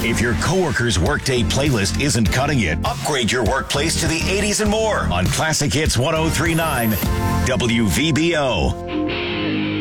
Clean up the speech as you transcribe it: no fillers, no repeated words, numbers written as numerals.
If your coworker's workday playlist isn't cutting it, upgrade your workplace to the 80s and more on Classic Hits 103.9 WVBO.